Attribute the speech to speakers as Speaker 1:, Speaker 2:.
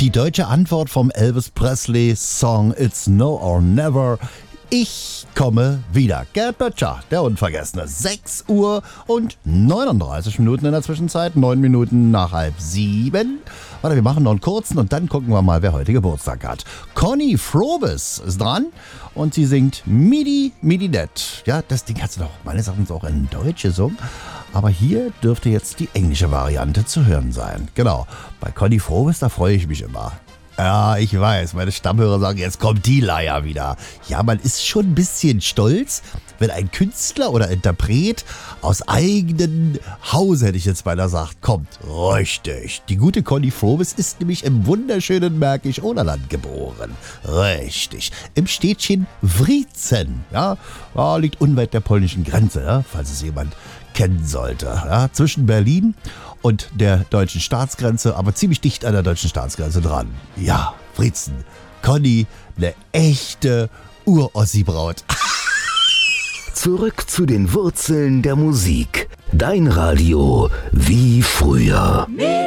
Speaker 1: Die deutsche Antwort vom Elvis Presley Song It's No or Never. Ich komme wieder. Gerd Böttcher, der Unvergessene. 6 Uhr und 39 Minuten in der Zwischenzeit. 9 Minuten nach 6:30. Warte, wir machen noch einen kurzen und dann gucken wir mal, wer heute Geburtstag hat. Conny Frobis ist dran und sie singt Midi Midi Det. Ja, das Ding hat sie doch meines Erachtens auch in Deutsch gesungen. Aber hier dürfte jetzt die englische Variante zu hören sein. Genau, bei Conny Frobis, da freue ich mich immer. Ja, ich weiß, meine Stammhörer sagen, jetzt kommt die Leier wieder. Ja, man ist schon ein bisschen stolz, wenn ein Künstler oder Interpret aus eigenem Hause, hätte ich jetzt beinahe gesagt, kommt. Richtig. Die gute Conny Frobis ist nämlich im wunderschönen Märkisch-Oderland geboren. Richtig. Im Städtchen Wriezen. Ja, liegt unweit der polnischen Grenze, ja, falls es jemand kennen sollte. Ja, zwischen Berlin und der deutschen Staatsgrenze, aber ziemlich dicht an der deutschen Staatsgrenze dran. Ja, Wriezen. Conny, eine echte Ur-Ossi-Braut.
Speaker 2: Zurück zu den Wurzeln der Musik. Dein Radio wie früher.